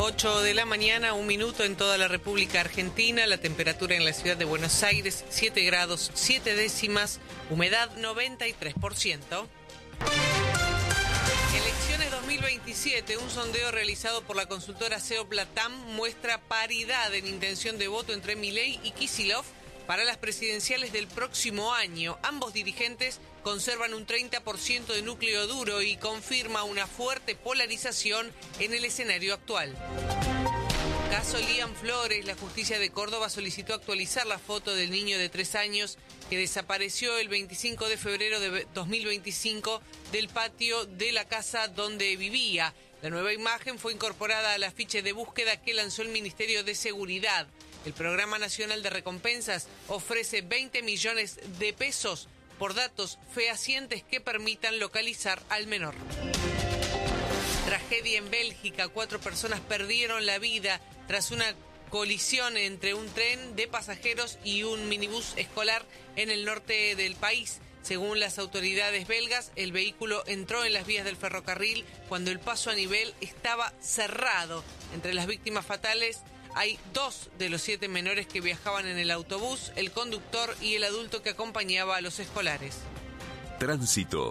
8 de la mañana, 1 minuto en toda la República Argentina. La temperatura en la ciudad de Buenos Aires, 7 grados, 7 décimas, humedad 93%. Elecciones 2027, un sondeo realizado por la consultora SEOP Latam muestra paridad en intención de voto entre Milei y Kicillof para las presidenciales del próximo año. Ambos dirigentes conservan un 30% de núcleo duro y confirma una fuerte polarización en el escenario actual. Caso Liam Flores, la justicia de Córdoba solicitó actualizar la foto del niño de 3 años que desapareció el 25 de febrero de 2025 del patio de la casa donde vivía. La nueva imagen fue incorporada al afiche de búsqueda que lanzó el Ministerio de Seguridad. El Programa Nacional de Recompensas ofrece 20 millones de pesos por datos fehacientes que permitan localizar al menor. Tragedia en Bélgica, 4 personas perdieron la vida tras una colisión entre un tren de pasajeros y un minibús escolar en el norte del país. Según las autoridades belgas, el vehículo entró en las vías del ferrocarril cuando el paso a nivel estaba cerrado. Entre las víctimas fatales hay 2 de los 7 menores que viajaban en el autobús, el conductor y el adulto que acompañaba a los escolares. Tránsito.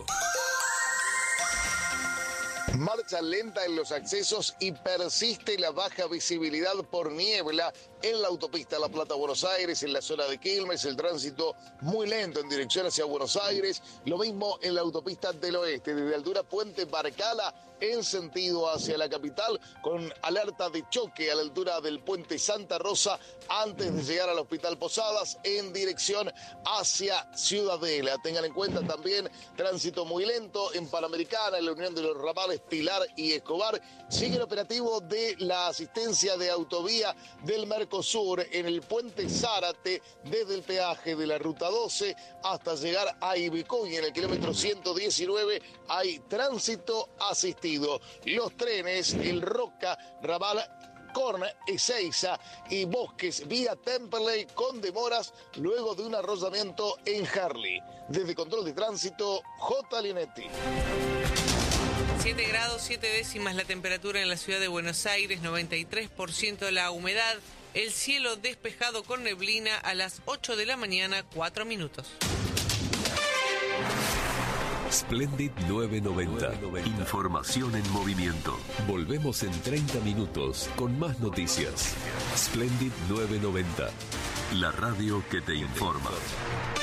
Marcha lenta en los accesos y persiste la baja visibilidad por niebla en la autopista La Plata-Buenos Aires, en la zona de Quilmes, el tránsito muy lento en dirección hacia Buenos Aires, lo mismo en la autopista del Oeste, desde altura Puente Barcala en sentido hacia la capital, con alerta de choque a la altura del puente Santa Rosa antes de llegar al Hospital Posadas en dirección hacia Ciudadela. Tengan en cuenta también tránsito muy lento en Panamericana, en la unión de los ramales Pilar y Escobar. Sigue el operativo de la asistencia de autovía del Mercosur en el puente Zárate desde el peaje de la ruta 12 hasta llegar a Ibicoy. En el kilómetro 119 hay tránsito asistido. Los trenes, el Roca, Raval, Corn, Ezeiza y Bosques vía Temperley con demoras luego de un arrollamiento en Harley. Desde Control de Tránsito, J. Linetti. 7 grados, 7 décimas la temperatura en la ciudad de Buenos Aires, 93% la humedad, el cielo despejado con neblina a las 8 de la mañana, 4 minutos. Splendid 990. Información en movimiento. Volvemos en 30 minutos con más noticias. Splendid 990. La radio que te informa.